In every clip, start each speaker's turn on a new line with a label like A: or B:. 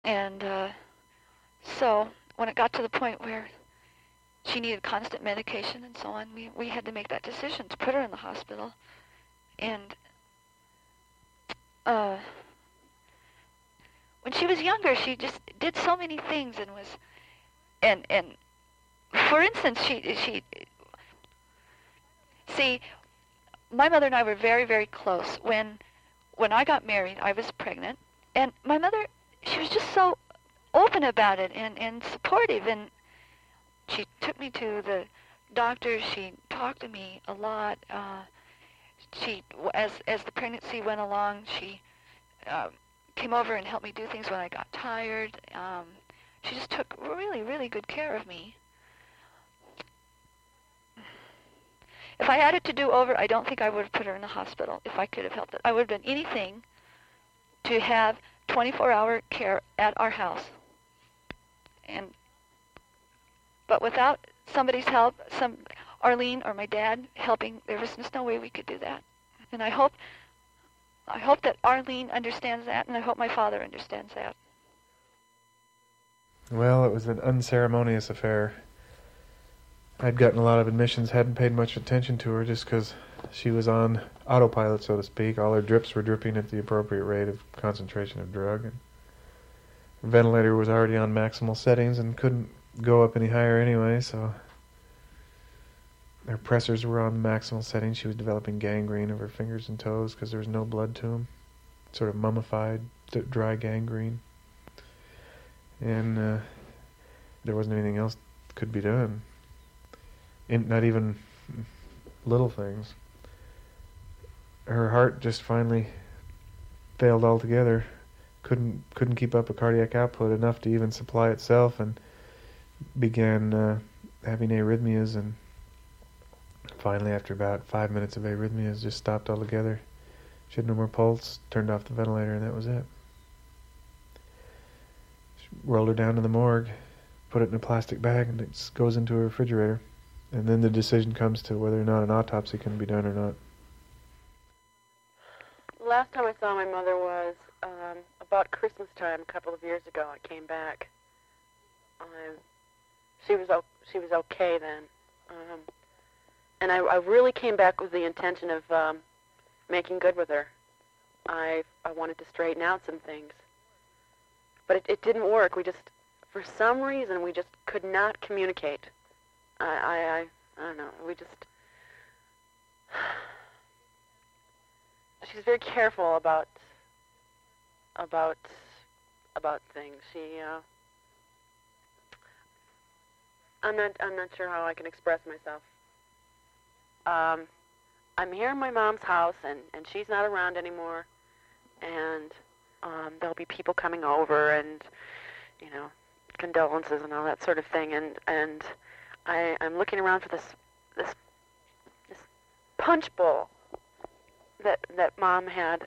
A: And so when it got to the point where she needed constant medication and so on, we had to make that decision to put her in the hospital. And uh, when she was younger, she just did so many things and was and for instance, she see, my mother and I were very, very close. When I got married, I was pregnant, and my mother, she was just so open about it and supportive, and she took me to the doctor. She talked to me a lot. She, as the pregnancy went along, she came over and helped me do things when I got tired. She just took really, really good care of me. If I had it to do over, I don't think I would have put her in the hospital if I could have helped it. I would have done anything to have 24-hour care at our house. But without somebody's help, Arlene or my dad helping, there was just no way we could do that. And I hope that Arlene understands that, and I hope my father understands that.
B: Well, it was an unceremonious affair. I'd gotten a lot of admissions, hadn't paid much attention to her just because she was on autopilot, so to speak. All her drips were dripping at the appropriate rate of concentration of drug. And her ventilator was already on maximal settings and couldn't go up any higher anyway, so her pressors were on maximal settings. She was developing gangrene of her fingers and toes because there was no blood to them. Sort of mummified, dry gangrene. And there wasn't anything else that could be done. Not even little things. Her heart just finally failed altogether. Couldn't keep up a cardiac output enough to even supply itself, and began having arrhythmias. And finally, after about 5 minutes of arrhythmias, just stopped altogether. She had no more pulse. Turned off the ventilator, and that was it. She rolled her down to the morgue, put it in a plastic bag, and it goes into a refrigerator. And then the decision comes to whether or not an autopsy can be done or not.
C: Last time I saw my mother was about Christmas time a couple of years ago. I came back. She was okay then, and I really came back with the intention of making good with her. I wanted to straighten out some things, but it didn't work. For some reason, we just could not communicate. I don't know. She's very careful about things. I'm not sure how I can express myself. I'm here in my mom's house, and she's not around anymore, and there'll be people coming over, and condolences and all that sort of thing, and I'm looking around for this punch bowl that Mom had,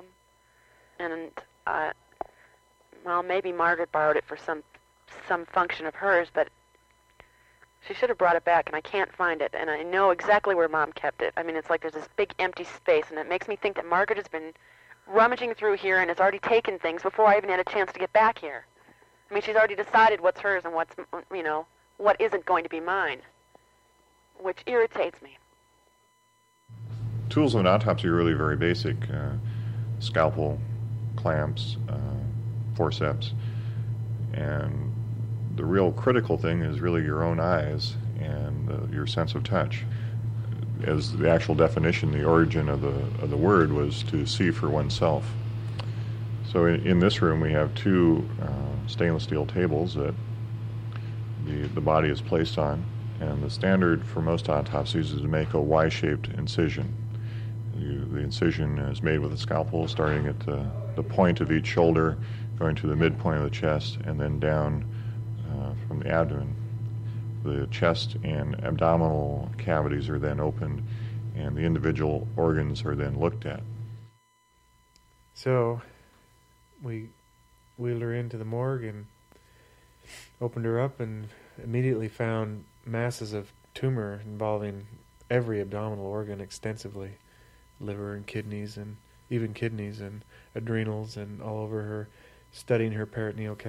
C: well, maybe Margaret borrowed it for some function of hers, but she should have brought it back, and I can't find it, and I know exactly where Mom kept it. I mean, it's like there's this big empty space, and it makes me think that Margaret has been rummaging through here and has already taken things before I even had a chance to get back here. I mean, she's already decided what's hers and what's, what isn't going to be mine, which irritates me.
D: Tools of an autopsy are really very basic. Scalpel, clamps, forceps, and the real critical thing is really your own eyes and your sense of touch. As the actual definition, the origin of the word was to see for oneself. So in this room we have two stainless steel tables that the body is placed on, and the standard for most autopsies is to make a Y-shaped incision. The incision is made with a scalpel starting at the point of each shoulder, going to the midpoint of the chest, and then down from the abdomen. The chest and abdominal cavities are then opened, and the individual organs are then looked at.
B: So we wheeled her into the morgue and opened her up and immediately found masses of tumor involving every abdominal organ extensively. Liver and kidneys and even kidneys and adrenals and all over her studying her peritoneal cavity.